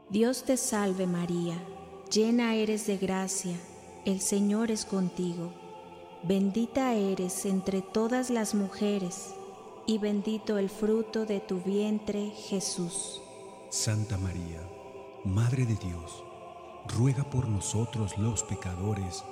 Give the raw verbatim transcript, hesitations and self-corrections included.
Dios te salve María, llena eres de gracia, el Señor es contigo. Bendita eres entre todas las mujeres, y bendito el fruto de tu vientre, Jesús. Santa María, Madre de Dios, ruega por nosotros los pecadores,